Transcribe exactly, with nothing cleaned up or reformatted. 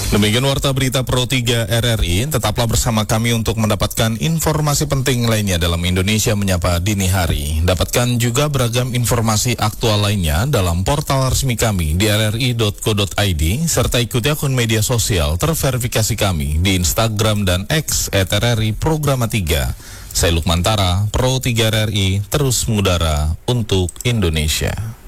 Demikian warta berita Pro tiga R R I, tetaplah bersama kami untuk mendapatkan informasi penting lainnya dalam Indonesia Menyapa Dini Hari. Dapatkan juga beragam informasi aktual lainnya dalam portal resmi kami di r r i dot co dot i d, serta ikuti akun media sosial terverifikasi kami di Instagram dan X et r r i programa tiga. Saya Lukman Tara, Pro tiga R R I, terus mengudara untuk Indonesia.